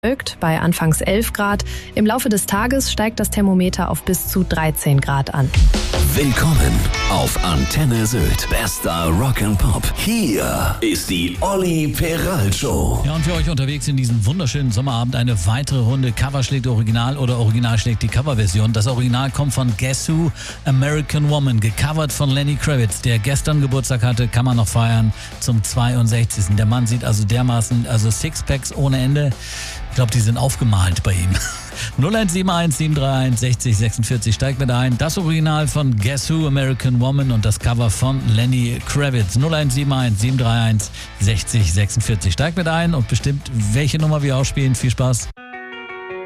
bewölkt bei anfangs 11 Grad. Im Laufe des Tages steigt das Thermometer auf bis zu 13 Grad an. Willkommen auf Antenne Sylt. Bester Rock'n'Pop. Hier ist die Olli Peral Show. Ja, und für euch unterwegs in diesem wunderschönen Sommerabend eine weitere Runde Cover schlägt Original oder Original schlägt die Coverversion. Das Original kommt von Guess Who, American Woman, gecovert von Lenny Kravitz, der gestern Geburtstag hatte, kann man noch feiern, zum 62. Der Mann sieht also dermaßen, Sixpacks ohne Ende. Ich glaube, die sind aufgemalt bei ihm. 0171 731 60 46 steigt mit ein. Das Original von Guess Who, American Woman und das Cover von Lenny Kravitz. 0171 731 60 46 steigt mit ein und bestimmt, welche Nummer wir ausspielen. Viel Spaß.